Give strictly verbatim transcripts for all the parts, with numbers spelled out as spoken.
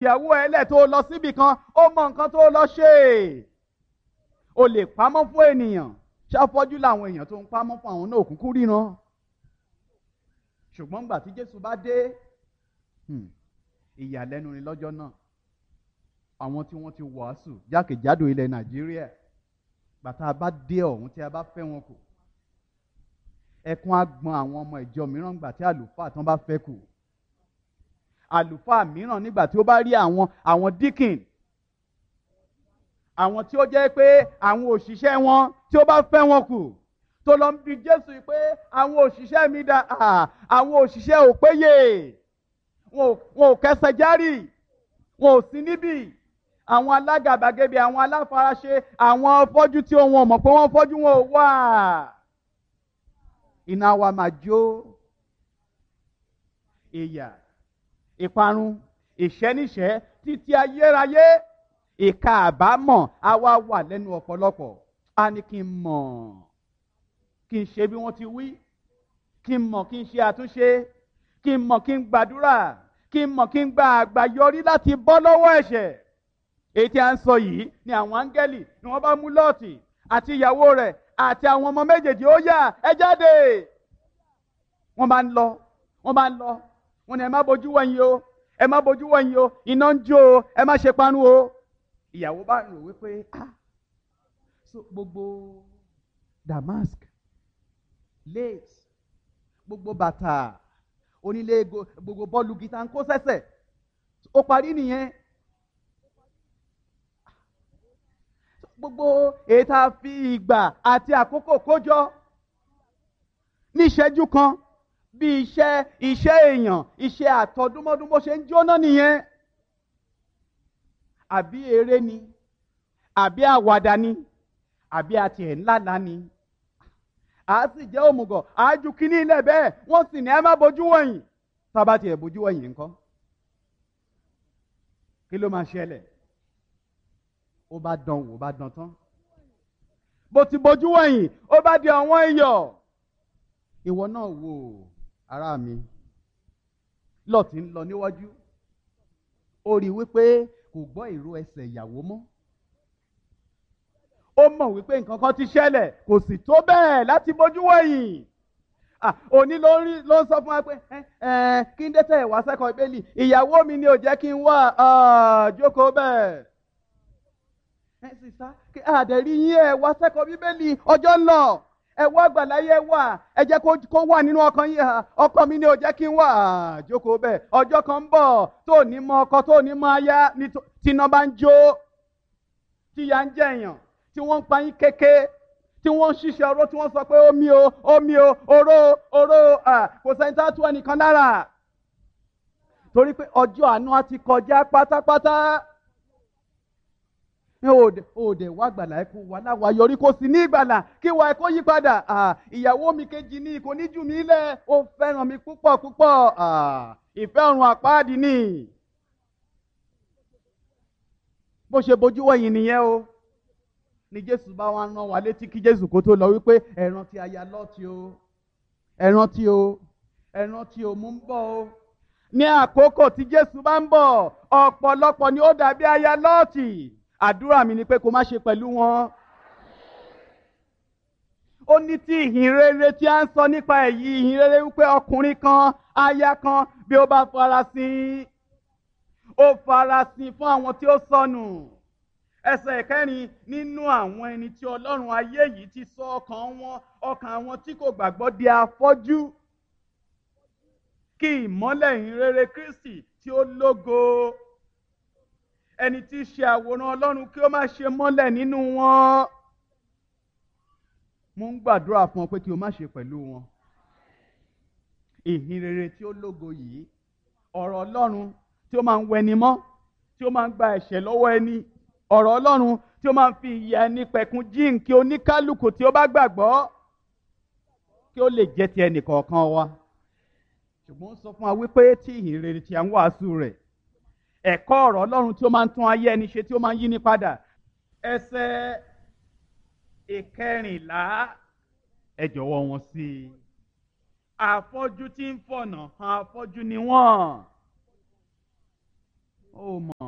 ìyàwó ẹ lẹ̀ tó lọ síbì kan, ó mọ nǹkan tó lọ ṣe. O lè pamọ́ fún ènìyàn, ṣàfọ́jú làwọn èèyàn tó ń pamọ́ fún àwọn náà òkúnkún ríran. Ṣùgbọ́n nígbà tí Jésù bá dé, ìyàlẹ́nu ni lọ́jọ́ náà. Àwọn tí wọ́n ti wàásù jákèjádò ilẹ̀ Nàìjíríà, bàtà bá dé ọ̀hún tí a bá fẹ́ wọn kù, ẹkún á gbọn àwọn ọmọ ìjọ mìíràn nígbà tí àlùfáà tán bá fẹ́ kù. Àlùfáà mìíràn nígbà tí ó bá rí àwọn àwọn díkìn, àwọn tí ó jẹ́ pé àwọn òṣìṣẹ́ wọn tí ó bá fẹ́ wọn kù, tó lọ ń bi Jésù pé àwọn òṣìṣẹ́ mi dà, àwọn òṣìṣẹ́ ò péye, wọn ò kẹsẹ̀ járì, wọn ò sí níbí. Àwọn alágàbàgebè, àwọn aláfaraṣe, àwọn afọ́jú tí wọn mọ̀ pé wọ́n fọ́jú wọn ò wà. Iná wa máa jó. Ìyà, ìparun, ìṣẹ́níṣẹ́ títí ayérayé. Ìka àbámọ̀ á wá wà lẹ́nu ọ̀pọ̀lọpọ̀. A ní kí n mọ̀, kí n ṣe bí wọ́n ti wí, kí n mọ̀ kí n ṣe àtúnṣe, kí n mọ̀ kí n gbàdúrà, kí n mọ̀ kí n gba àgbáyọrí láti bọ́ lọ́wọ́ ẹ̀ṣẹ̀. Èyí tí a ń sọ yìí ni àwọn áńgẹ́lì ni wọ́n bá mú Lọ́ọ̀tì àti ìyàwó rẹ̀ àti àwọn ọmọ méjèèjì, ó yá ẹ jáde. Wọ́n bá ń lọ, wọ́n bá ń lọ, wọ́n ní ẹ má bojú wẹ̀yìn o, ẹ má bojú wẹ̀yìn o, iná ń jó o, ẹ má ṣe parun o. Ìyàwó bá rò wípé ah so gbogbo damask, lace, gbogbo bàtà onílé, gbogbo bọ́ọ̀lù gíta ń kó sẹ́sẹ̀, ó parí nìyẹn. Gbogbo èyí tá a fi ìgbà àti àkókò kójọ ní ìṣẹ́jú kan, bí iṣẹ́ iṣẹ́ èèyàn, iṣẹ́ àtọdúnmọ́dún bó ṣe ń jóná nìyẹn. Àbí eré ni, àbí àwàdà ni, àbí àti ẹ̀ ńláńlá ni. À sì jẹ́ òmùgọ̀, àájú kíní ilẹ̀ bẹ́ẹ̀, wọ́n sì ní ẹ má bojú wẹ̀yìn. Tá a bá tiẹ̀ bojú wẹ̀yìn ńkọ́? Kí ló máa ṣẹlẹ̀? Ó bá dán wò, ó bá dán tán. Bó ti bojú wẹ̀yìn, ó bá di ọ̀wọ́n iyọ̀. Ìwọ náà wò, ará mi. Lọ́ọ̀tì ń lọ níwájú. Ó rí wípé kò gbọ́ ìró ẹsẹ̀ ìyàwó mọ́. Ó mọ̀ wípé nǹkan kan ti ṣẹlẹ̀, kò sì tó bẹ́ẹ̀ láti bojú wẹ̀yìn. Òní ló ń sọ fún wa pé kí n dé tẹ̀ wá sẹ́kọ̀ọ́ Bíbélì, ìyàwó mi ni ò jẹ́ kí n wá jókòó bẹ́ẹ̀. Ẹ sì sá kí àdẹ̀rí yín ẹ wá sẹ́kọ̀ọ́ Bíbélì, ọjọ́ ń lọ, ẹ wá àgbàláyé wà, ẹ jẹ́ kó wà nínú ọkàn yín. Ọkọ mi ni ò jẹ́ kí n wá jókòó bẹ́ẹ̀. Ọjọ́ kan ń bọ̀ tó ní mọ ọkọ, tó ní mọ aya, tí iná bá ń jó, tí ìyà ń jẹ̀yàn, tí wọ́n ń pa yín kéké, tí wọ́n ń ṣiṣẹ́ oró, tí wọ́n sọ pé omi o, omi o, oró, oró, kò sẹ́ni tá a tú ẹnìkan lára. Torí pé ọjọ́ àánú á ti kọjá pátápátá. Òde wá gbàlà ẹ kó wà láwa yọrí kó sì ní ìgbàlà kí wà ẹ kó yí padà. Ìyàwó mi kejì ní kò ní jù mí lẹ̀, ó fẹ́ràn mi púpọ̀ púpọ̀. Ìfẹ́ ọ̀run àpáàdì ni. Bó ṣe bojú wẹ̀yìn nìyẹn o. Ni Jésù bá wá rán wa létí kí Jésù kó tó lọ wípé ẹ rántí aya Lọ́ọ̀tì o, ẹ rántí o, ẹ rántí o, mú ń bọ̀ o. Ní àkókò tí Jésù bá ń bọ̀, ọ̀pọ̀lọpọ̀ ni ó dàbí aya Lọ́ọ̀tì. Àdúrà mi ni pé kó má ṣe pẹ̀lú wọn. Ó ní tí ìhìn rere tí a ń sọ nípa èyí, ìhìn rere wípé ọkùnrin kan, aya kan, bí ó bá farasin, ó farasin fún àwọn tí ó sọnù. Ẹsẹ̀ ìkẹrin, nínú àwọn ẹni tí Ọlọ́run ayé yìí ti sọ ọkàn wọn, ọkàn àwọn tí kò gbàgbọ́ di afọ́jú, kí ìmọ́lẹ̀ ìhìn rere Kristi tí ó lógo, ẹni tí í ṣe àwòrán Ọlọ́run, kí ó má ṣe mọ́lẹ̀ nínú wọn. Mo ń gbàdúrà fún ọ pé kí o má ṣe pẹ̀lú wọn. Ìhìn rere tí ó lógo yìí, ọ̀rọ̀ Ọlọ́run tí ó máa ń wẹni mọ́, tí ó máa ń gba ẹ̀ṣẹ̀ lọ́wọ́ ẹni, ọ̀rọ̀ Ọlọ́run tí ó máa ń fi ìyà ẹni pẹ̀kun jíǹkí oníkálùkù tí ó bá gbàgbọ́, kí ó lè jẹ́ ti ẹnì kọ̀ọ̀kan wa. Ṣùgbọ́n ó sọ fún wa wípé tí ìhìn rere tí a ń wàásù rẹ̀, ẹ̀kọ́ ọ̀rọ̀ Ọlọ́run tí ó máa ń tún ayé ẹni ṣe, tí ó máa ń yí ní padà. Ẹsẹ̀ ìkẹrìnlá, ẹ jọ̀wọ́ wọn sí i. Afọ́jú tí ń fọ̀nà hàn afọ́jú ni wọ́n. Ó mọ̀.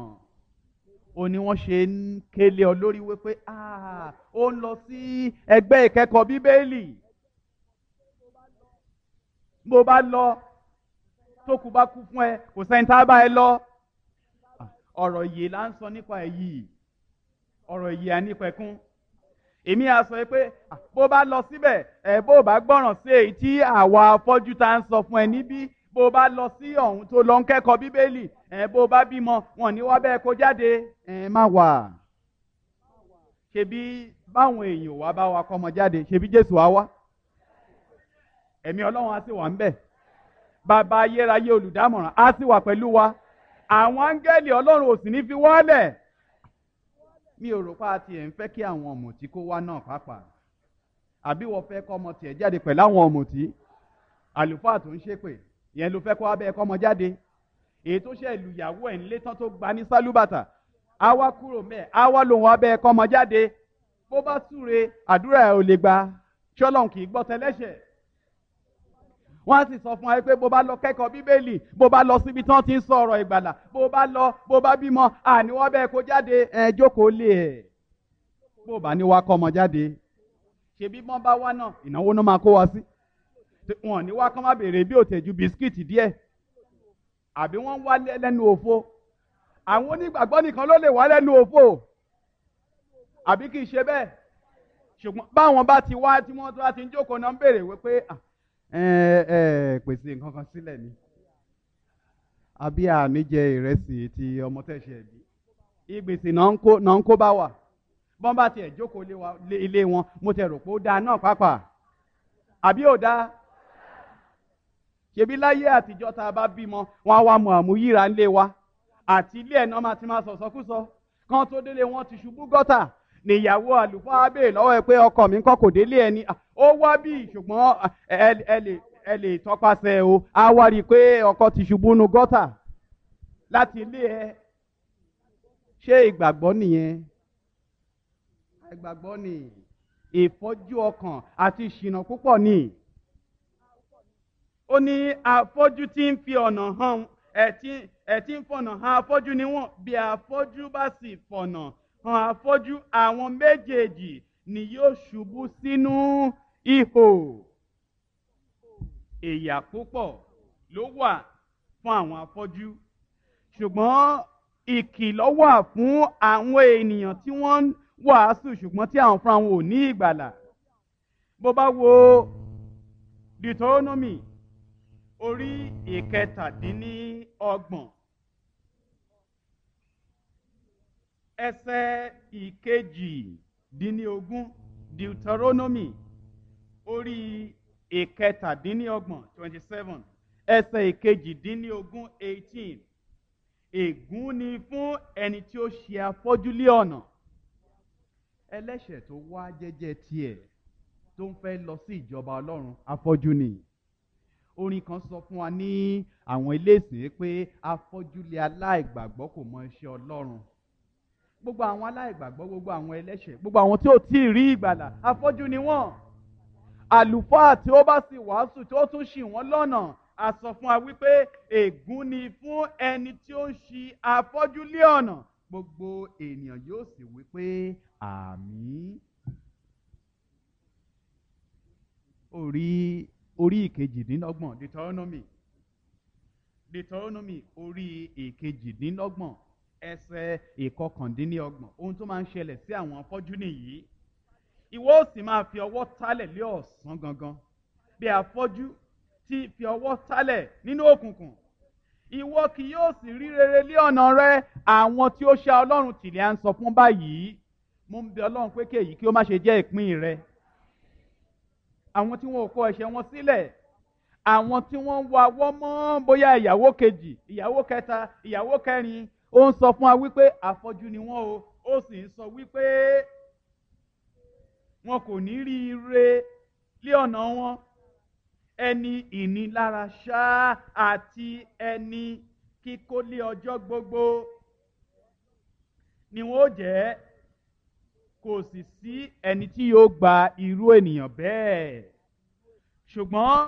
ó ní wọ́n ṣe ń kélé ọ lórí wípé ó ń lọ sí ẹgbẹ́ ìkẹ́kọ̀ọ́ bíbélì. bó bá lọ tó kù bá kú fún ẹ kò sẹ́ni tá a bá ẹ lọ. ọ̀rọ̀ ìyè là ń sọ nípa ẹ̀ yìí, ọ̀rọ̀ ìyè ànípẹ̀kun. èmi á sọ pé bó bá lọ síbẹ̀ ẹ̀ bó bá gbọ́ràn sí èyí tí àwa afọ́jú ta ń sọ fún ẹ níbí, bó bá lọ sí ọ̀hún tó lọ ń kẹ́kọ̀ọ́ bíbélì, ẹ̀ bó bá bímọ wọn ní wá bẹ́ẹ̀ kó jáde. ẹ má wà. ṣebí báwọn èèyàn wá bá wa kọ́mọ jáde, ṣebí Jésù á wá, ẹ̀mí Ọlọ́run á sì wà ńbẹ̀, bàbá ayérayé olùdámọ̀ràn á sì wà pẹ̀lú wa, àwọn áńgẹ́lì Ọlọ́run ò sì ní fi wọ́lẹ̀. mi ò rò pé a tiẹ̀ ń fẹ́ kí àwọn ọ̀mùtí kó wá náà pàápàá, àbí wọ́n fẹ́ kọ́ ọmọ tiẹ̀ jáde pẹ̀lú àwọn ọ̀mùtí àlùfáà tó ń ṣépè, ìyẹn ló fẹ́ kó abẹ́ ẹ̀kọ́ ọmọ jáde. èyí tó ṣe ìlúyàwó ẹ̀ ńlé tán tó gba ní sálúbàtà á wá kúrò mẹ́ẹ̀, á wá lòun abẹ́ ẹ̀kọ́ ọmọ jáde. bó bá súre àdúrà ẹ̀ ò lè gba, ṣọ́lọ́run kì í gbọ́ tẹlẹ́ṣẹ̀. wọ́n á sì sọ fún wa pé bó bá lọ kẹ́kọ̀ọ́ bíbélì, bó bá lọ síbi tí wọ́n ti ń sọ ọ̀rọ̀ ìgbàlà, bó bá lọ bó bá bímọ àní wọ́n bẹ́ẹ̀ kó jáde. ẹ jókòó lé ẹ̀ bó bá ní wá kọ́ ọmọ jáde. ṣebí wọ́n bá wá náà ìnáwó náà máa kó wa sí. wọn ní wá kán má béèrè bí òtẹ̀jú bisikíìtì díẹ̀, àbí wọ́n wá lẹ́nu òfo. àwọn onígbàgbọ́ nìkan ló lè wá lẹ́nu òfo, àbí kì í ṣe bẹ́ẹ̀. ṣùgbọ́n báwọn bá ti wá tí wọ́n bá ti ń jókòó náà ń béèrè wípé ẹ ẹ pèsè nǹkan kan sílẹ̀ ni, àbí àní jẹ ìrẹsì ti ọmọ tẹ̀sẹ̀ bí. ìgbèsè náà ń kó náà ń kó bá wà. bọ́n bá tiẹ̀ jókòó ilé wọn, mo tẹ̀ rò pé ó dáa náà pàápàá, àbí ò dáa. ṣebí láyé àtijọ́ tá a bá bímọ wọn á wá mọ àmúyíra ńlé wa, àti ilé ẹ̀ náà máa ti máa sọ̀sọ́kúsọ. kán tó délé wọn ti ṣubú gọ́tà, níyàwó àlùfáà béèrè lọ́wọ́ ẹ pé ọkọ mi ńkọ́ kò délé ẹni. ó wá bí ṣùgbọ́n ẹ lè tọpasẹ̀ o, á wá rí i pé ọkọ ti ṣubú nu gọ́tà láti ilé ẹ. ṣé ìgbàgbọ́ nìyẹn? ìgbàgbọ́ ni ìfọ́jú ọkàn àti ìṣìnà púpọ̀ ni. ó ní afọ́jú tí ń fi ọ̀nà hàn ẹ̀ tí ń fọ̀nà hàn afọ́jú níwọ̀n, bí afọ́jú bá sì fọ̀nà hàn afọ́jú, àwọn méjèèjì ni yóò ṣubú sínú ihò. ìyà púpọ̀ ló wà fún àwọn afọ́jú, ṣùgbọ́n ìkìlọ̀ wà fún àwọn ènìyàn tí wọ́n ń wàásù ṣùgbọ́n tí àwọn fúnra wọn ò ní ìgbàlà. bó bá wo Deuteronomy orí ìkẹtàdínníọgbọ̀n ẹsẹ̀ ìkejìdínlógún, Deuteronomy orí ìkẹtàdínníọgbọ̀n twenty seven ẹsẹ̀ ìkejìdínlógún eighteen. ègún ni fún ẹni tí ó ṣe afọ́jú lé ọ̀nà. ẹlẹ́ṣẹ̀ tó wá jẹ́jẹ́ tiẹ̀ tó ń fẹ́ lọ sí ìjọba Ọlọ́run afọ́jú ni. orin kan sọ fún wa ní àwọn ilé ìsìn pé afọ́jú lé aláìgbàgbọ́ kò mọ iṣẹ́ Ọlọ́run. gbogbo àwọn aláìgbàgbọ́, gbogbo àwọn ẹlẹ́ṣẹ̀, gbogbo àwọn tí ò tí ì rí ìgbàlà, afọ́jú ni wọ́n. àlùfáà tí ó bá sì wàásù tí ó tún ṣì wọ́n lọ́nà, a sọ fún wa wípé ègún ni fún ẹni tí ó ń ṣì afọ́jú lé ọ̀nà. gbogbo ènìyàn yóò sì wípé àmín. orí orí ìkejìdínlọ́gbọ̀n Deuteronomy Deuteronomy orí ìkejìdínlọ́gbọ̀n ẹsẹ̀ ìkọkàndínlọ́gbọ̀n. ohun tó máa ń ṣẹlẹ̀ sí àwọn afọ́jú nìyí. ìwọ ó sì máa fi ọwọ́ tálẹ̀ lé ọ̀sán gangan, bí afọ́jú tí fi ọwọ́ tálẹ̀ nínú òkùnkùn. ìwọ kì yóò sì rí rere lé ọ̀nà rẹ. àwọn tí ó ṣá Ọlọ́run tìlẹ̀ à ń sọ fún báyìí, mo ń bẹ Ọlọ́run pé kí èyí kí ó má ṣe jẹ́ ìpín rẹ. àwọn tí wọn ò kọ ẹ̀ṣẹ̀ wọn sílẹ̀, àwọn tí wọ́n ń wa wọ́ mọ́ bóyá ìyàwó kejì, ìyàwó kẹta, ìyàwó kẹrin, ó ń sọ fún wa wípé afọ́jú ni wọ́n o. ó sì ń sọ wípé wọn kò ní rí ire lé ọ̀nà wọn. ẹni ìnilára ṣá àti ẹni kíkó lé ọjọ́ gbogbo ni wọ́n ó jẹ́. kò sì sí ẹni tí yóò gba irú ènìyàn bẹ́ẹ̀. ṣùgbọ́n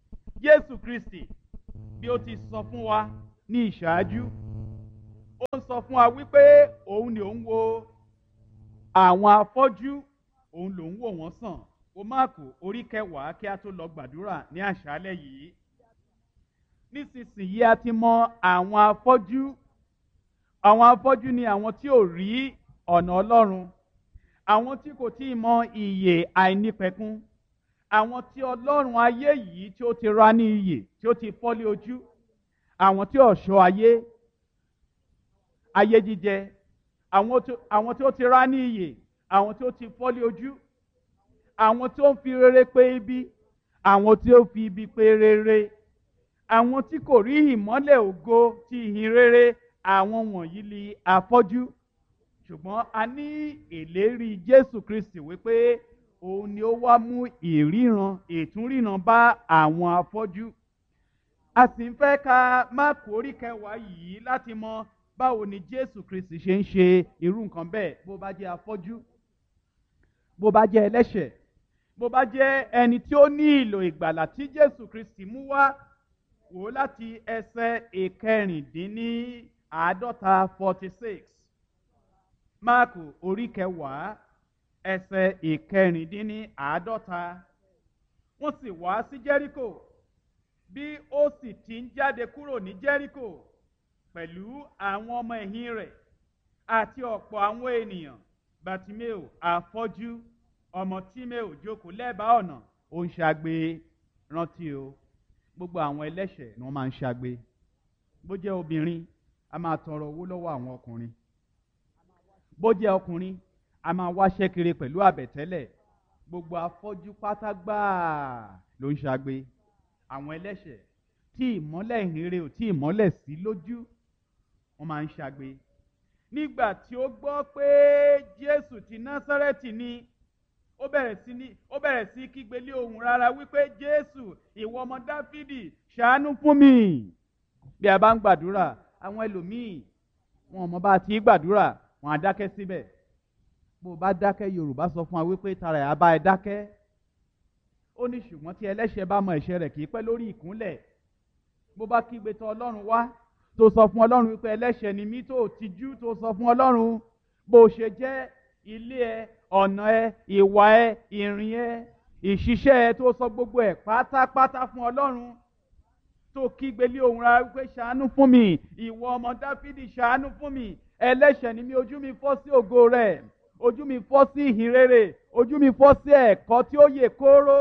Jésù Kristi, bí ó ti sọ fún wa ní ìṣáájú, ó ń sọ sọ fún wa wípé òun ni òun wo àwọn afọ́jú, òun lòun wò wọ́n sàn. Wo Máàkù orí kẹwàá kí a tó lọ gbàdúrà ní àṣálẹ́ yìí. Nísinsìnyí a ti mọ àwọn afọ́jú. Àwọn afọ́jú ni àwọn tí ò rí ọ̀nà Ọlọ́run, àwọn tí kò tí ì mọ ìyè àìnípẹ̀kun, àwọn tí ọlọ́run ayé yìí tí ó ti ra ní iyè tí ó ti fọ́lé ojú, àwọn tí ọ̀ṣọ́ ayé ayé jíjẹ, àwọn tí ó ti ra ní iyè, àwọn tí ó ti fọ́lé ojú, àwọn tí ó ń fi rere pé ibi, àwọn tí ó fi ibi pé rere, àwọn tí kò rí ìmọ́lẹ̀ ògo ti ìhìn rere, àwọn wọ̀nyí ni afọ́jú. Ṣùgbọ́n a ní ìlérí Jésù Kristi wípé òun ni ó wá mú ìríran ìtúnríran bá àwọn afọ́jú. A sì ń fẹ́ ka Máàkù orí kẹwàá yìí láti mọ báwo ni Jésù Kristi ṣe ń ṣe irú nǹkan bẹ́ẹ̀. Bó bá jẹ́ afọ́jú, bó bá jẹ́ ẹlẹ́ṣẹ̀, bó bá jẹ́ ẹni tí ó ní ìlò ìgbàlà tí Jésù Kristi mú wá, wò láti ẹsẹ̀ ìkẹrìndínláàádọ́ta forty six. Máàkù orí kẹwàá ẹsẹ̀ ìkẹrìndínláàádọ́ta. Wọ́n sì wá sí Jẹ́ríkò. Bí ó sì ti ń jáde kúrò ní Jẹ́ríkò pẹ̀lú àwọn ọmọ ẹ̀yìn rẹ̀ àti ọ̀pọ̀ àwọn ènìyàn, Bátíméù afọ́jú ọmọ Tíméù jókòó lẹ́bàá ọ̀nà, ó ń ṣagbe. Rántí o, gbogbo àwọn ẹlẹ́ṣẹ̀ ni wọ́n máa ń ṣagbe. Bó jẹ́ obìnrin, a máa tọrọ owó lọ́wọ́ àwọn ọkùnrin. Bó jẹ́ ọkùnrin, a máa wáṣẹ́ kiri pẹ̀lú àbẹ̀tẹ́lẹ̀. Gbogbo afọ́jú pátá gbáà ló ń ṣagbe. Àwọn ẹlẹ́ṣẹ̀ tí ìmọ́lẹ̀ ìhìnrere ò tí ìmọ́lẹ̀ sí lójú, wọ́n máa ń ṣagbe. Nígbà tí ó gbọ́ pé Jésù ti Násárẹ́tì ni, ó bẹ̀rẹ̀ sí ní ó bẹ̀rẹ̀ sí kígbe lé ohùn rara wípé, Jésù, ìwọ ọmọ Dáfídì, ṣàánú fún mi. Bí a bá ń gbàdúrà, àwọn ẹlòmíì wọn ò mọ bá ti gbàdúrà, wọn á dákẹ́ síbẹ̀. Bó o bá dákẹ́, Yorùbá sọ fún wa wípé tara ẹ̀ á bá ẹ dákẹ́. Ó ní ṣùgbọ́n tí ẹlẹ́ṣẹ̀ bá mọ ẹ̀ṣẹ̀ rẹ̀ kì í pẹ́ lórí ìkúnlẹ̀. Bó bá kígbe tọ̀ Ọlọ́run wá, tó sọ fún Ọlọ́run wípé ẹlẹ́ṣẹ̀ ni mí, tó tijú, tó sọ fún Ọlọ́run bó ṣe jẹ́ ilé ẹ, ọ̀nà ẹ, ìwà ẹ, ìrìn ẹ, ìṣiṣẹ́ ẹ, tó sọ gbogbo ẹ̀ pátápátá fún Ọlọ́run, tó kígbe lé ohùn rara wípé ṣàánú fún mi, ìwọ ọmọ Dáfídì, ṣàánú fún mi, ẹlẹ́ṣẹ̀ ni mí, ojú mi fọ́ sí ògo rẹ̀, ojú mi fọ́ sí ìhìn rere, ojú mi fọ́ sí ẹ̀kọ́ tí ó yè kóró.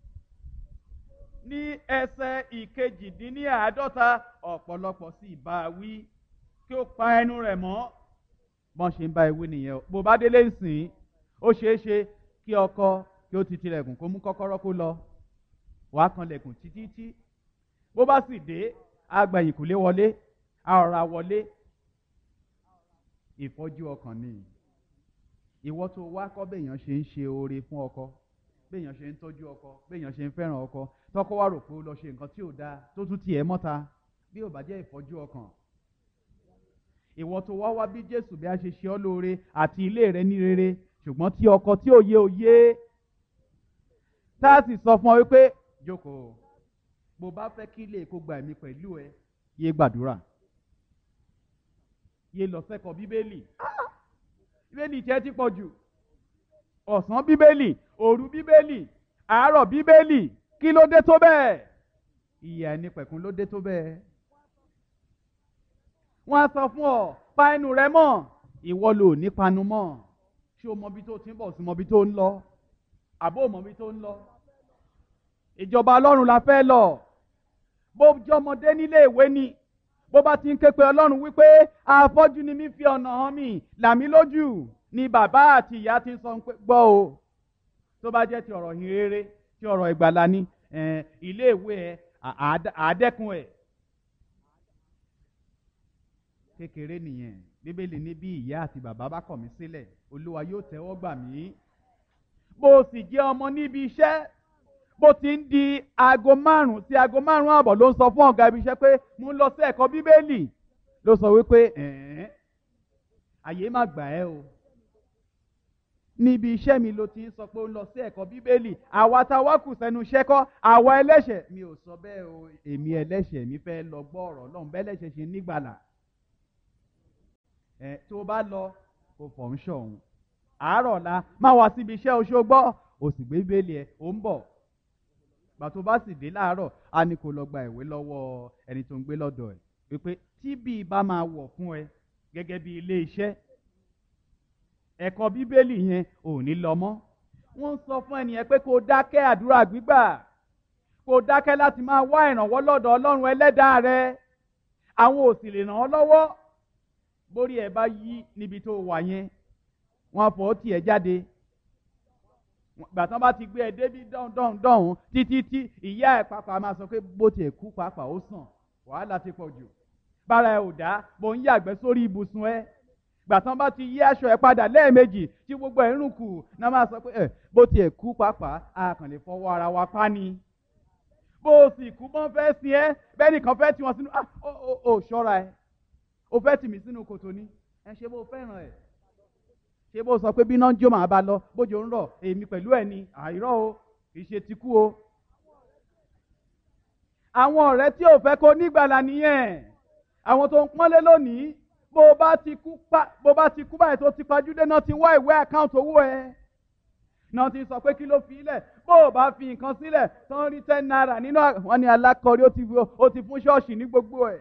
Ní ẹsẹ̀ ìkejìdínláàádọ́ta, ọ̀pọ̀lọpọ̀ sì bá a wí kí ó pa ẹnu rẹ̀ mọ́. Bọ́n ṣe ń bá ewé nìyẹn. Bó bá délé ìsìn, ó ṣeé ṣe kí ọkọ kí ó ti tilẹ̀kùn kó mú kọ́kọ́rọ́ kó lọ. Wàá kanlẹ̀kùn títí tí. Bó bá sì dé, á gba ìkùlé wọlé, á ọ̀rá wọlé. Ìfọ́jú ọkàn ni. Ìwọ tó wá kọ́ béèyàn ṣe ń ṣe oore fún ọkọ, béèyàn ṣe ń tọ́jú ọkọ, béèyàn ṣe ń fẹ́ràn ọkọ, tọ́kọ wá rò pé ó lọ ṣe nǹkan tí ò dáa tó tún tiẹ̀ mọ́ta, bí ò bá jẹ́ ìfọ́jú ọkàn. Ìwọ tó wá wá bí Jésù bí a ṣe ṣe ọ́ lóore àti ilé rẹ ní rere, ṣùgbọ́n tí ọkọ tí ò yé ò yé, tá a sì sọ fún ọ wípé jókòó, bó bá fẹ́ kí ilé kó gba ẹ̀mí pẹ̀lú ẹ, yé gbàdúrà, yé lọ sẹ́kọ̀ọ́ Bíbélì. Bíbélì tiẹ̀ ti pọ̀ jù. Ọ̀sán Bíbélì, òru Bíbélì, àárọ̀ Bíbélì, kí ló dé tó bẹ́ẹ̀? Ìyà ẹnipẹ̀kun ló dé tó bẹ́ẹ̀. Wọ́n á sọ fún ọ, pa ẹnu rẹ mọ́, ìwọ lò ní panu mọ́. Ṣé o mọ ibi tó ti ń bọ̀ sí mọ ibi tó ń lọ? Àbó mọ ibi tó ń lọ? Ìjọba Ọlọ́run la fẹ́ lọ. Bó jọmọdé nílé ìwé ni, bó bá ti ń ké pe Ọlọ́run wípé afọ́jú ni mí, fi ọ̀nà hàn mí, là mí lójú, ni bàbá àti ìyá ti ń sọ pé gbọ́ o. Tó bá jẹ́ ti ọ̀rọ̀ ìhìn rere, ti ọ̀rọ̀ ìgbàlà ni, ilé ìwé ẹ̀ àádẹ́kun ẹ̀. Kékeré nìyẹn. Bíbélì ní bí ìyá àti bàbá bá kọ̀ mí sílẹ̀, Olúwa yóò tẹ́wọ́ gbà mí. Bó o sì jẹ́ ọmọ níbi iṣẹ́, bó ti ń di aago márùn-ún sí aago márùn-ún àbọ̀ ló ń sọ fún ọ̀gá ibi iṣẹ́ pé mo ń lọ sí ẹ̀kọ́ Bíbélì, ló sọ wípé ẹ̀ẹ́n àyè má gbà ẹ́ o. Níbi iṣẹ́ mi ló ti ń sọ pé ó ń lọ sí ẹ̀kọ́ Bíbélì, àwa tá a wá kù sẹ́nu iṣẹ́ kọ́, àwa ẹlẹ́ṣẹ̀. Mi ò sọ bẹ́ẹ̀ o, èmi ẹlẹ́ṣẹ̀ mi fẹ́ lọ gbọ́ ọ̀rọ̀ Ọlọ́run bẹ́ẹ̀ lẹ́ṣẹ̀ ṣe nígbàlà. ẹ tó bá lọ kó fọ̀ ń ṣọ̀hún àárọ̀ ọ̀la má wá síbi iṣẹ́ oṣù gbọ́ o sì gbé bíbélì ẹ ò ń bọ̀ gbà tó bá sì dé láàárọ̀ á ní kó lọ gba ìwé lọ́wọ́ ẹni tó ń gbé lọ́dọ̀ ẹ̀ wípé tí bí bá máa wọ̀ fún ẹ gẹ́gẹ́ bí ilé iṣẹ́ ẹ̀kọ́ bíbélì yẹn ò ní lọ mọ́ wọ́n sọ fún ẹnìyẹn pé kó dákẹ́ àdúrà gbígbà kó dákẹ́ láti máa wá ìrànwọ́ lọ́dọ̀ Ọlọ́run ẹlẹ́dàá rẹ àwọn ò sì lè ràn ọ́ lọ́wọ́ bórí ẹ bá yí níbi tó wà yẹn wọ́n fọ́ tiẹ̀ jáde gbàtàn bá ti gbé ẹ débi dán dán dán títí tí ìyá ẹ pàpà máa sọ pé bó tiẹ̀ kú pàpà ó sàn wàhálà ti pọ̀ jù bára ẹ ò dá bó ń yàgbẹ́ sórí ibùsùn ẹ gbàtàn bá ti yí aṣọ ẹ padà lẹ́ẹ̀mejì tí gbogbo ẹ̀ ń rùn kù náà máa sọ pé ẹ bó tiẹ̀ kú pàpà a kàn lè fọwọ́ ara wa pa ni bó o sì kú bọ́n fẹ́ sin ẹ bẹ́ẹ̀ nìkan fẹ́ tì wọ́n sínú ah ó ó ó ṣọ́ra ẹ o fẹ́ tì mí sínú kòtò ni ẹ ṣe bó fẹ́ràn ẹ ṣé bó sọ pé bí náà ń jó màá bá lọ bójú ń rọ̀ èmi pẹ̀lú ẹ̀ ni àìrọ́ o kì í ṣe ti kú o. àwọn ọ̀rẹ́ tí ò fẹ́ kó nígbàlà nìyẹn àwọn tó ń pọ́nlé lónìí bó bá ti kú pa bó bá ti kú báyìí tó ti pajúdé náà ti wá ìwé àkáǹtì owó ẹ náà ti sọ pé kí ló fi ilẹ̀ bó o bá fi nǹkan sílẹ̀ tó ń rí ten naira nínú wọn ni alákọ̀ọ́rí ó ti fún ṣọ́ọ̀ṣì ní gbogbo ẹ̀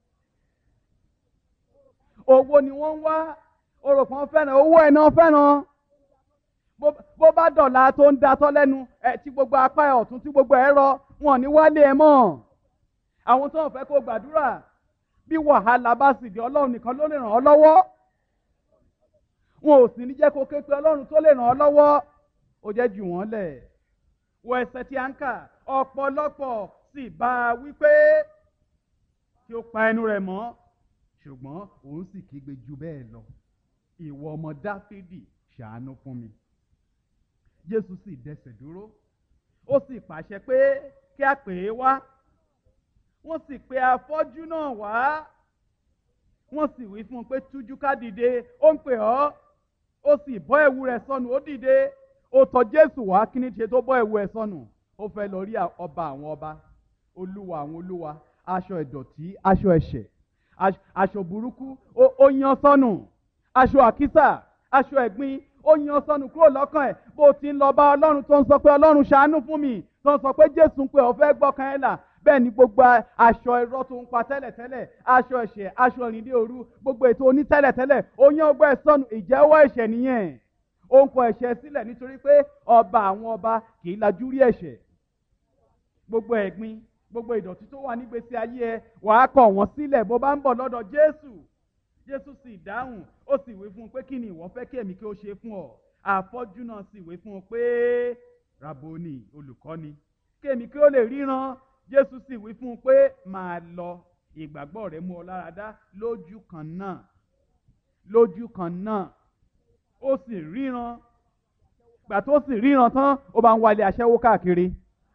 owó ni wọ́n ń wá orò kan fẹ́ràn owó ẹ̀ náà fẹ́ràn bó bá dọ̀la tó ń datọ́ lẹ́nu ẹ̀ tí gbogbo apá ẹ̀ ọ̀tún tí gbogbo ẹ̀ rọ wọn ní wálé ẹ̀ mọ́ àwọn tó ń fẹ́ kó gbàdúrà bí wàhálà bá sì di Ọlọ́run nìkan ló lè ràn ọ́ lọ́wọ́ wọn ò sì ní jẹ́ kó ké pe Ọlọ́run tó lè ràn ọ́ lọ́wọ́ ó jẹ́ jù wọ́n lẹ̀ wọ ẹsẹ̀ tí a ń kà ọ̀pọ̀lọpọ̀ sì bá a wípé kí ó pa ẹnu rẹ̀ mọ́ ṣùgbọ́n òun sì kígbe jù bẹ́ẹ̀ lọ ìwọ ọmọ Dáfídì ṣàánú fún mi Jésù sì dẹsẹ̀ dúró ó sì pàṣẹ pé kí a pè é wá wọ́n sì pe afọ́jú náà wá wọ́n sì wí fún un pé tújú ká dìde ó ń pè ọ́ ó sì bọ́ ẹ̀wù rẹ̀ sọnù ó dìde ó tọ̀ Jésù wá kí ni ṣe tó bọ́ ẹ̀wù ẹ̀ sọnù ó fẹ́ lọ rí ọba àwọn ọba olúwa àwọn olúwa aṣọ ìdọ̀tí aṣọ ẹ̀ṣẹ̀ aṣọ burúkú ó yan sọnù aṣọ àkísà aṣọ ẹ̀gbin ó yan sọnù kúrò lọ́kàn ẹ̀ bó ti ń lọ bá Ọlọ́run tó ń sọ pé Ọlọ́run ṣàánú fún mi tó ń sọ pé Jésù ń pè ọ́ fẹ́ gbọ́kàn ẹ̀ là bẹ́ẹ̀ ni gbogbo aṣọ irọ́ tó ń pa tẹ́lẹ̀tẹ́lẹ̀ aṣọ ẹ̀ṣẹ̀ aṣọ ìrìndé òru gbogbo ètò oní tẹ́lẹ̀tẹ́lẹ̀ ó yan ọgbẹ́ ẹ̀ sọnù ìjẹ́wọ́ ẹ̀ṣẹ̀ nìyẹn ó ń kọ ẹ̀ṣẹ̀ sílẹ̀ nítorí pé ọba àwọn ọba kì í lajú rí ẹ̀ṣẹ̀ gbogbo ẹ̀gbin gbogbo ìdọ̀tí tó wà nígbésí ayé ẹ wàá kọ̀ wọ́n sílẹ̀ bó bá ń bọ̀ lọ́dọ̀ Jésù Jésù sì dáhùn ó sì wí fún un pé kí ni ìwọ fẹ́ kí èmi kí ó ṣe fún ọ afọ́jú náà sì wí fún un pé Rábónì olùkọ́ni kí èmi kí ó lè ríran Jésù sì wí fún un pé máa lọ ìgbàgbọ́ rẹ mú ọ lára dá lójú kan náà lójú kan náà ó sì ríran gbà tó sì ríran tán ó bá ń wálé aṣẹ́wó káàkiri.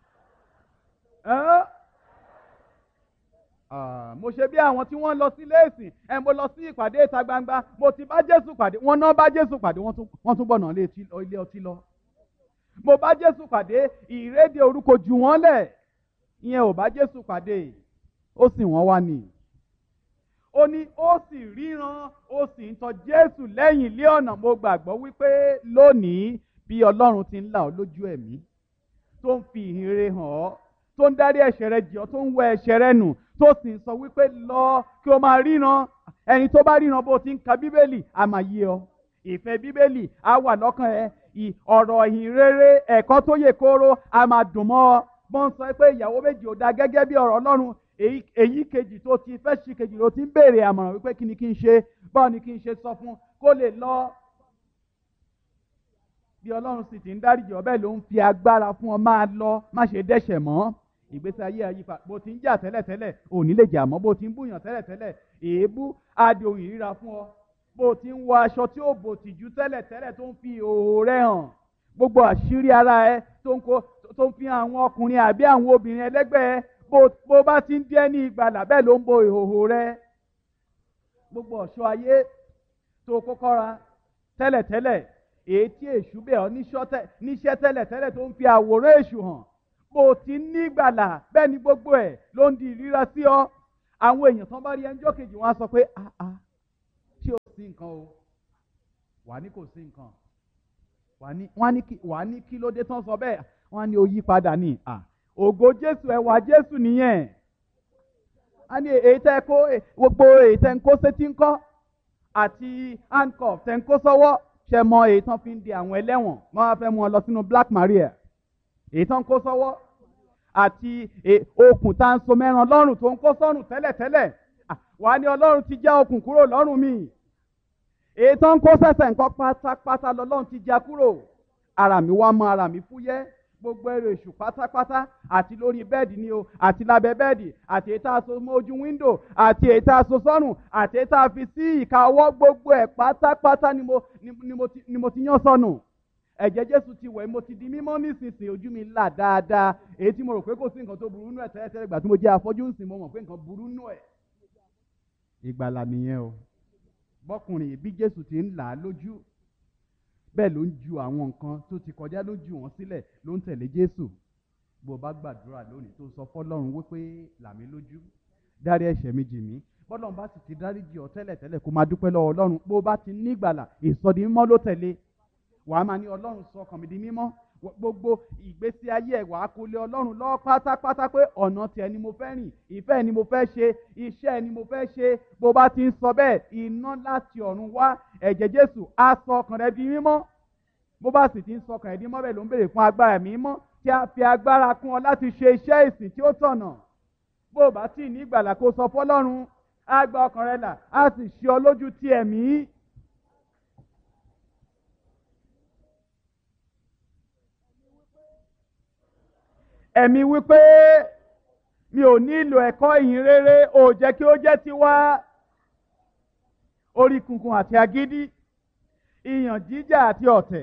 ẹ́ Ah, mo ṣe bí àwọn tí wọ́n lọ sí léèsìn ẹ mo lọ sí ìpàdé ìta gbangba mo ti bá Jésù pàdé wọ́n náà bá Jésù pàdé wọ́n tún wọ́n tún gbọ̀nà ilé ọtí lọ. mo bá Jésù pàdé ìrédè orúkọ jù wọ́n lẹ̀ ìyẹn ò bá Jésù pàdé ó sì wọ́n wá nì. ó ní ó sì ríran ó sì ń tọ̀ Jésù lẹ́yìn ilé ọ̀nà mo gbàgbọ́ wípé lónìí bí Ọlọ́run ti ń là ọ́ lójú ẹ̀mí tó ń fi ìhìnrere hàn ọ́ tó ń dárí ẹ̀ṣẹ̀ rẹ jì ọ́ tó ń wẹ ẹ̀ṣẹ̀ rẹ nù tó sì ń sọ wípé lọ kí o máa ríran ẹni tó bá ríran bó ti ń ka Bíbélì a máa yé ọ ìfẹ́ Bíbélì á wà lọ́kàn ẹ ọ̀rọ̀ ìhìnrere ẹ̀kọ́ tó yè kóró a máa dùn mọ́ ọ bọ́n sọ pé ìyàwó méjì ò dáa gẹ́gẹ́ bí ọ̀rọ̀ Ọlọ́run èyí kejì tó ti fẹ́ ṣì kejì ló ti ń béèrè àmọ̀ràn wípé kí ni kí n ṣe báwo ni kí n ṣe sọ fún kó lè lọ bí Ọlọ́run sì ti ń dáríjì ọ bẹ́ẹ̀ ló ń fi agbára fún ọ máa lọ má ṣe dẹ́ṣẹ̀ mọ́ ìgbésí ayé àyípa bó ti ń jà tẹ́lẹ̀tẹ́lẹ̀ ò ní lè jà mọ́ bó ti ń búyàn tẹ́lẹ̀tẹ́lẹ̀ èébú adé ohun ìríra fún ọ bó ti ń wọ aṣọ tí ó bò tìjú tẹ́lẹ̀tẹ́lẹ̀ tó ń fi ìhòòhò rẹ hàn gbogbo àṣírí ara ẹ tó ń kó tó ń fi àwọn ọkùnrin àbí àwọn obìnrin ẹlẹ́gbẹ́ ẹ bó bá ti ń díẹ̀ ní ìgbàlà bẹ́ẹ̀ ló ń bo ìhòòhò rẹ gbogbo ọ̀ṣọ́ ayé tó kọ́kọ́ ra tẹ́lẹ̀tẹ́lẹ̀ èyí tí èṣù bẹ̀ ọ́ níṣẹ́ tẹ́lẹ̀tẹ́lẹ̀ tó ń fi àwòrán èṣù hàn bó ti ní ìgbàlà bẹ́ẹ̀ ni gbogbo ẹ̀ ló ń di ìríra sí ọ àwọn èèyàn tán bá rí ẹnjọ́ kejì wọn á sọ pé ah ah ṣé o sì sí nǹkan o wà á ní kò sí nǹkan wà á ní wọ́n á ní kí wà á ní kí ló dé tán sọ bẹ́ẹ̀ wọ́n á ní ó yí padà ní à ògo Jésù ẹwà Jésù nìyẹn a ní èyí tẹ́ kó gbogbo èyí tẹ́ ń kó sétí ńkọ́ àti handcuff tẹ́ ń kó sọ́wọ́ ṣe mọ èyí tán fi ń di àwọn ẹlẹ́wọ̀n wọ́n wá fẹ́ mú ọ lọ sínú Black Maria èyí tán kó sọ́wọ́ àti okùn tá ń so mẹ́ran lọ́rùn tó ń kó sọ́rùn tẹ́lẹ̀tẹ́lẹ̀ wà ní Ọlọ́run ti já okùn kúrò lọ́rùn mi èyí tán kó sẹ́sẹ̀ nǹkan pátápátá lọ́lọ́run ti já kúrò ara mi wá mọ́ ara mi fúyẹ́ gbogbo ẹrù èṣù pátápátá àti lórí bẹ́ẹ̀dì ni o àti lábẹ́ bẹ́ẹ̀dì àti èyí tá a so mọ́ ojú wíńdò àti èyí tá a so sọ́rùn àti èyí tá a fi sí ìka ọwọ́ gbogbo ẹ̀ pátápátá ni mo ni mo ti ni mo ti yán sọnù ẹ̀jẹ̀ Jésù ti wẹ̀ mo ti di mímọ́ nísinsìnyí ojú mi là dáadáa èyí tí mo rò pé kò sí nǹkan tó burú nù ẹ̀ tẹ́lẹ̀tẹ́lẹ̀ ìgbà tí mo jẹ́ afọ́jú ń sìn mo mọ̀ pé nǹkan burú nù ẹ̀ ìgbàlà nìyẹn o bọ́kùnrin bí Jésù ti ń là á lójú bẹ́ẹ̀ ló ń ju àwọn nǹkan tó ti kọjá ló jù wọ́n sílẹ̀ ló ń tẹ̀lé Jésù bó bá gbàdúrà lónìí tó sọ fọ́lọ́run wípé là mí lójú dárí ẹ̀ṣẹ̀ mi jì mí bọ́lọ́run bá sì ti dáríjì ọ́ tẹ́lẹ̀ tẹ́lẹ̀ kó máa dúpẹ́ lọ́wọ́ Ọlọ́run bó bá ti ní ìgbàlà ìsọdi mímọ́ ló tẹ̀lé wàá máa ní Ọlọ́run sọ ọkàn mi di mímọ́ gbogbo ìgbésí ayé ẹ̀ wàá kó lé Ọlọ́run lọ pátápátá pé ọ̀nà tiẹ̀ ni mo fẹ́ rìn ìfẹ́ ni mo fẹ́ ṣe iṣẹ́ ni mo fẹ́ ṣe bó bá ti ń sọ bẹ́ẹ̀ iná láti ọ̀run wá ẹ̀jẹ̀ Jésù á sọ ọkàn rẹ di mímọ́ bó bá sì ti ń sọ ọkàn rẹ di mímọ́ bẹ́ẹ̀ ló ń béèrè fún agbára mímọ́ tí a fi agbára kún ọ láti ṣe iṣẹ́ ìsìn tí ó tọ̀nà bó bá tí ní ìgbàlà kó sọ fọ́lọ́run á gba ọkàn rẹ là á sì ṣe ọ lójú ti ẹ̀mí. ẹ̀mí wípé mi ò nílò ẹ̀kọ́ ìyìn rere ò jẹ́ kí ó jẹ́ tiwa orí kunkun àti agídí ìyàn jíjà àti ọ̀tẹ̀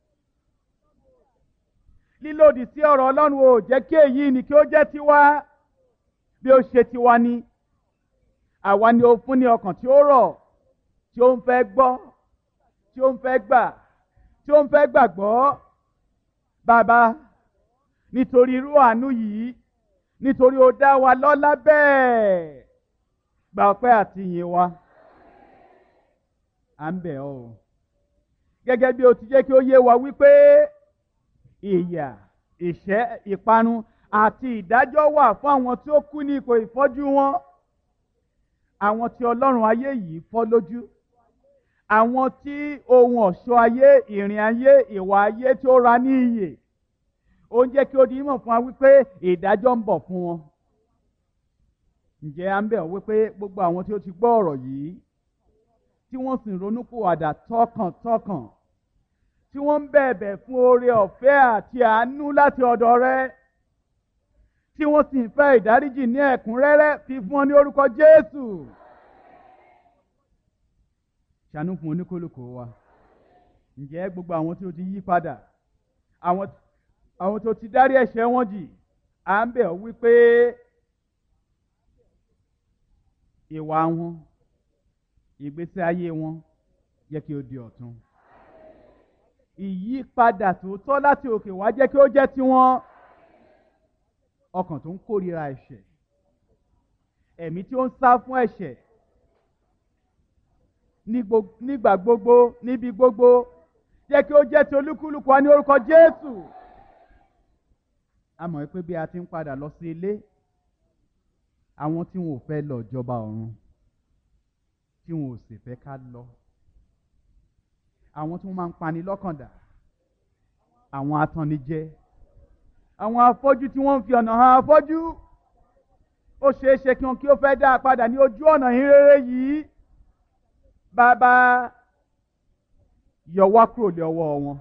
lílòdì sí ọ̀rọ̀ Ọlọ́run ò jẹ́ kí èyí ni kí ó jẹ́ tiwa bí ó ṣe tiwa ni àwa ni ó fún ní ọkàn tí ó rọ̀ tí ó ń fẹ́ gbọ́ tí ó ń fẹ́ gbà tí ó ń fẹ́ gbàgbọ́ bàbá nítorí irú àánú yìí nítorí ó dá wa lọ́lá bẹ́ẹ̀ gba ọpẹ́ àti ìyìn wa à ń bẹ̀ ọ́ o gẹ́gẹ́ bí o ti jẹ́ kí ó yé wa wípé ìyà ìṣẹ́ ìparun àti ìdájọ́ wà fún àwọn tí ó kú ní ipò ìfọ́jú wọn àwọn tí ọlọ́run ayé yìí fọ́ lójú àwọn tí ohun ọ̀ṣọ́ ayé ìrìn ayé ìwà ayé tí ó ra ní iyè ó ń jẹ́ kí ó di mọ̀ fún wa wípé ìdájọ́ ń bọ̀ fún wọn. Ǹjẹ́ à ń bẹ̀ ọ́ wípé gbogbo àwọn tí ó ti gbọ́ ọ̀rọ̀ yìí tí wọ́n sì ń ronúpìwàdà tọkàntọkàn tí wọ́n ń bẹ̀bẹ̀ fún oore ọ̀fẹ́ àti àánú láti ọ̀dọ̀ rẹ tí wọ́n sì ń fẹ́ ìdáríjì ní ẹ̀kúnrẹ́rẹ́ fi fún ọ ní orúkọ Jésù. Ṣàánú fún oníkólókò wa. Ǹjẹ́ gbogbo àwọn tí ó ti yí padà àwọn tí àwọn tó ti dárí ẹ̀ṣẹ̀ wọn jì à ń bẹ̀ ọ́ wípé ìwà wọn ìgbésí ayé wọn jẹ́ kí ó di ọ̀tun ìyípadà tòótọ́ láti òkè wá jẹ́ kí ó jẹ́ tiwọn ọkàn tó ń kórìíra ẹ̀ṣẹ̀ ẹ̀mí tí ó ń sá fún ẹ̀ṣẹ̀ nígbà gbogbo níbi gbogbo jẹ́ kí ó jẹ́ ti olúkúlùkù wa ní orúkọ Jésù. A mọ̀ pé bí a ti ń padà lọ sí ilé àwọn tí wọn ò fẹ́ lọ ìjọba ọ̀run tí wọn ò sì fẹ́ ká lọ àwọn tí wọ́n máa ń pani lọ́kàn dà àwọn atannijẹ àwọn afọ́jú tí wọ́n ń fi ọ̀nà hàn afọ́jú ó ṣeé ṣe kí wọn kí ó fẹ́ dá a padà ní ojú ọ̀nà ìhìnrere yìí bàbá yọ wá kúrò lé ọwọ́ wọn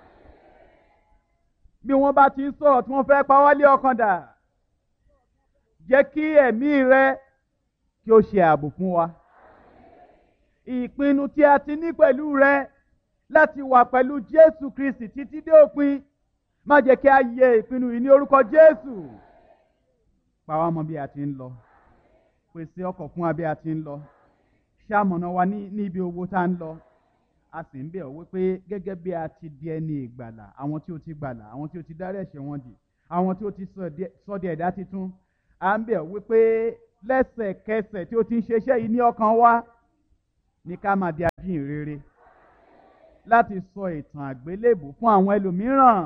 bí wọ́n bá ti ń sọ̀rọ̀ tí wọ́n fẹ́ pa wá lé ọkàn dà jẹ́ kí ẹ̀mí rẹ kí ó ṣe ààbò fún wa ìpinnu tí a ti ní pẹ̀lú rẹ láti wà pẹ̀lú Jésù Kristi títí dé òpin má jẹ́ kí a yẹ ìpinnu yìí ní orúkọ Jésù pa wá mọ́ bí a ti ń lọ pèsè ọkọ̀ fún wa bí a ti ń lọ ṣamọ̀nà wa ní ibi owó tá ń lọ a sì ń bẹ̀ ọ́ wípé gẹ́gẹ́ bí a ti di ẹni ìgbàlà àwọn tí ó ti gbàlà àwọn tí ó ti dárí ẹ̀ṣẹ̀ wọn jì àwọn tí ó ti sọ di ẹ̀dá titun a ń bẹ̀ ọ́ wípé lẹ́sẹ̀kẹsẹ̀ tí ó ti ń ṣe iṣẹ́ yìí ní ọkàn wa ní ká máa di jìn rere láti sọ ìtàn àgbélébù fún àwọn ẹlòmíràn.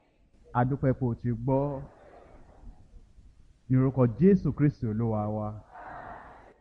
Adúpẹ́ pé o ti gbọ́ ní orúkọ Jésù Kristi Olúwa wa.